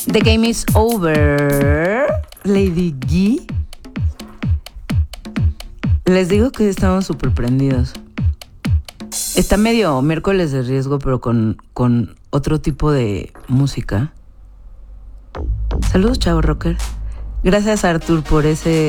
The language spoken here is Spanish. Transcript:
The game is over. Lady G. Les digo que estamos súper prendidos. Está medio miércoles de riesgo, pero con otro tipo de música. Saludos, chavo rocker. Gracias, Artur, por ese